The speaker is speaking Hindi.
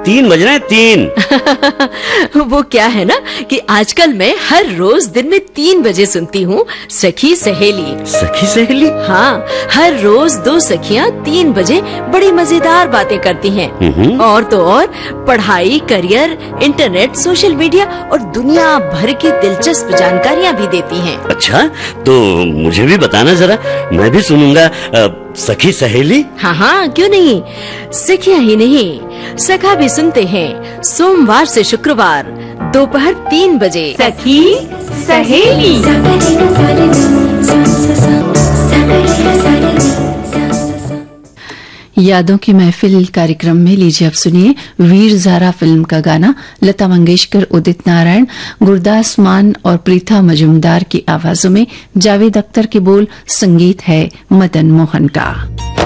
3 बज रहे हैं, 3। वो क्या है ना कि आजकल मैं हर रोज दिन में 3 बजे सुनती हूँ सखी सहेली। सखी सहेली? हाँ, हर रोज 2 सखियाँ 3 बजे बड़ी मजेदार बातें करती हैं। और तो और पढ़ाई, करियर, इंटरनेट, सोशल मीडिया और दुनिया भर की दिलचस्प जानकारियाँ भी देती हैं। अच्छा, तो मुझे भी बताना जरा, मैं भी सुनूंगा सखी सहेली। हाँ हाँ, क्यों नहीं। सखियाँ ही नहीं, सखा भी सुनते हैं सोमवार से शुक्रवार दोपहर 3 बजे। सखी सहेली। यादों की महफिल कार्यक्रम में लीजिए अब सुनिए वीर ज़ारा फिल्म का गाना। लता मंगेशकर, उदित नारायण, गुरदास मान और प्रीता मजूमदार की आवाजों में जावेद अख्तर के बोल, संगीत है मदन मोहन का।